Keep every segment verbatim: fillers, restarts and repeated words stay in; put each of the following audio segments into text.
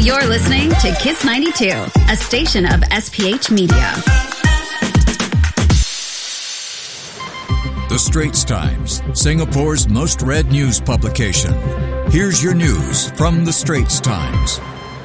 You're listening to Kiss ninety-two, a station of S P H Media. The Straits Times, Singapore's most read news publication. Here's your news from The Straits Times.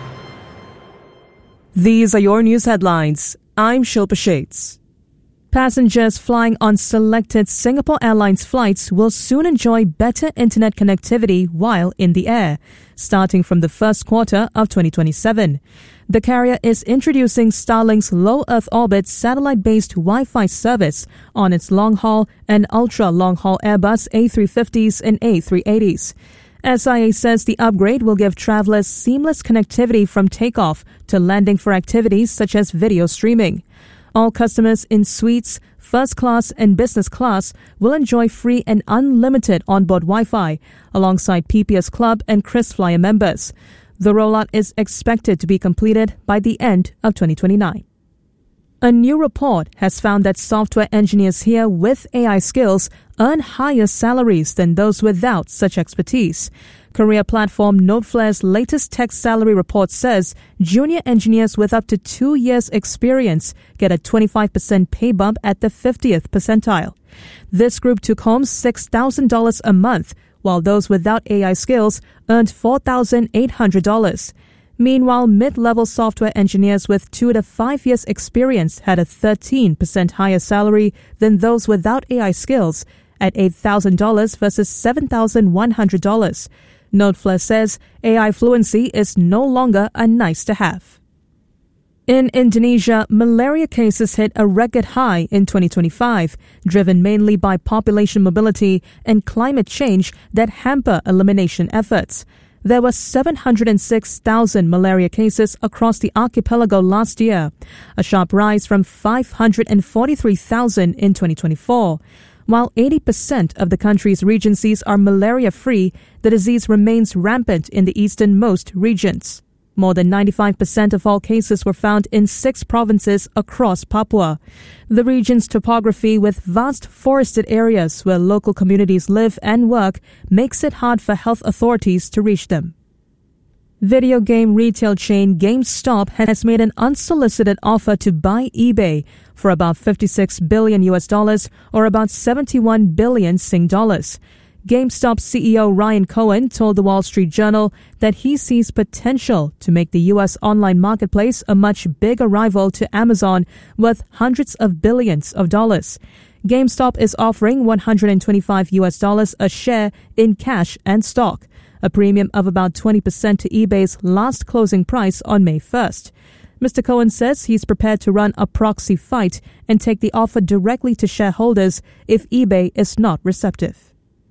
These are your news headlines. I'm Shilpa Shades. Passengers flying on selected Singapore Airlines flights will soon enjoy better internet connectivity while in the air, starting from the first quarter of twenty twenty-seven. The carrier is introducing Starlink's low Earth orbit satellite-based Wi-Fi service on its long-haul and ultra-long-haul Airbus A three fifties and A three eighties. S I A says the upgrade will give travelers seamless connectivity from takeoff to landing for activities such as video streaming. All customers in suites, first class and business class will enjoy free and unlimited onboard Wi-Fi alongside P P S Club and KrisFlyer members. The rollout is expected to be completed by the end of twenty twenty-nine. A new report has found that software engineers here with A I skills earn higher salaries than those without such expertise. Career platform Noteflare's latest tech salary report says junior engineers with up to two years experience get a twenty-five percent pay bump at the fiftieth percentile. This group took home six thousand dollars a month, while those without A I skills earned four thousand eight hundred dollars. Meanwhile, mid-level software engineers with two to five years experience had a thirteen percent higher salary than those without A I skills at eight thousand dollars versus seven thousand one hundred dollars. Noteflare says A I fluency is no longer a nice-to-have. In Indonesia, malaria cases hit a record high in twenty twenty-five, driven mainly by population mobility and climate change that hamper elimination efforts. There were seven hundred six thousand malaria cases across the archipelago last year, a sharp rise from five hundred forty-three thousand in twenty twenty-four. While eighty percent of the country's regencies are malaria-free, the disease remains rampant in the easternmost regions. More than ninety-five percent of all cases were found in six provinces across Papua. The region's topography, with vast forested areas where local communities live and work, makes it hard for health authorities to reach them. Video game retail chain GameStop has made an unsolicited offer to buy eBay for about fifty-six billion U S dollars or about seventy-one billion Sing dollars. GameStop C E O Ryan Cohen told the Wall Street Journal that he sees potential to make the U S online marketplace a much bigger rival to Amazon worth hundreds of billions of dollars. GameStop is offering one hundred twenty-five U S dollars a share in cash and stock, a premium of about twenty percent to eBay's last closing price on May first. Mister Cohen says he's prepared to run a proxy fight and take the offer directly to shareholders if eBay is not receptive.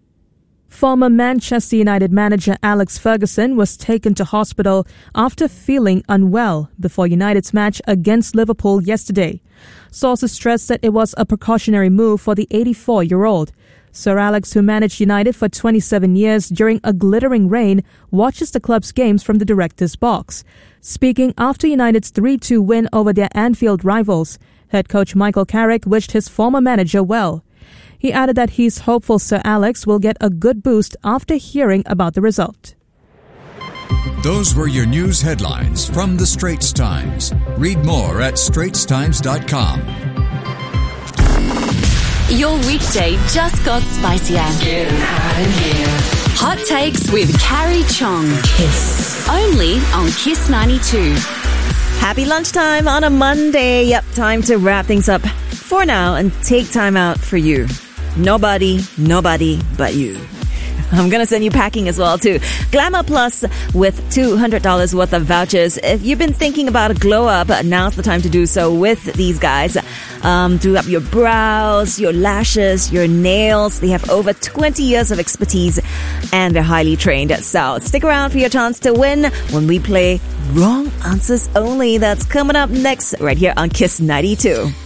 Former Manchester United manager Alex Ferguson was taken to hospital after feeling unwell before United's match against Liverpool yesterday. Sources stressed that it was a precautionary move for the eighty-four-year-old. Sir Alex, who managed United for twenty-seven years during a glittering reign, watches the club's games from the director's box. Speaking after United's three two win over their Anfield rivals, head coach Michael Carrick wished his former manager well. He added that he's hopeful Sir Alex will get a good boost after hearing about the result. Those were your news headlines from The Straits Times. Read more at straits times dot com. Your weekday just got spicier. Getting hot in here. Hot Takes with Carrie Chong. Kiss. Only on Kiss ninety-two. Happy lunchtime on a Monday. Yep, time to wrap things up for now and take time out for you. Nobody, nobody but you. I'm going to send you packing as well too. Glamour Plus with two hundred dollars worth of vouchers. If you've been thinking about a glow up, now's the time to do so with these guys. Um, do up your brows, your lashes, your nails. They have over twenty years of expertise and they're highly trained. So stick around for your chance to win when we play Wrong Answers Only. That's coming up next right here on Kiss ninety-two.